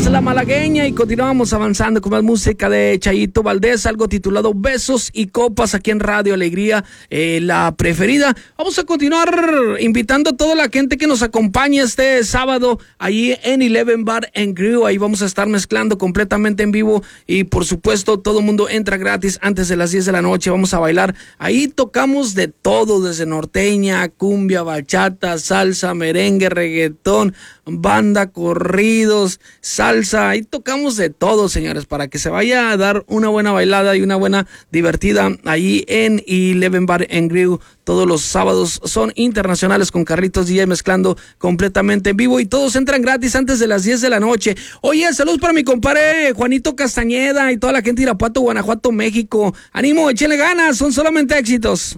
La Malagueña y continuamos avanzando con más música de Chayito Valdés, algo titulado Besos y Copas aquí en Radio Alegría, la preferida. Vamos a continuar invitando a toda la gente que nos acompañe este sábado allí en Eleven Bar and Grill. Ahí vamos a estar mezclando completamente en vivo y por supuesto todo el mundo entra gratis antes de las 10 de la noche. Vamos a bailar. Ahí tocamos de todo, desde norteña, cumbia, bachata, salsa, merengue, reggaetón, banda, corridos, salsa. Ahí tocamos de todo, señores, para que se vaya a dar una buena bailada y una buena divertida ahí en Eleven Bar and Grill. Todos los sábados son internacionales con Carlitos DJ mezclando completamente en vivo y todos entran gratis antes de las 10 de la noche. Oye, saludos para mi compadre Juanito Castañeda y toda la gente de Irapuato, Guanajuato, México. Ánimo, échenle ganas, son solamente éxitos.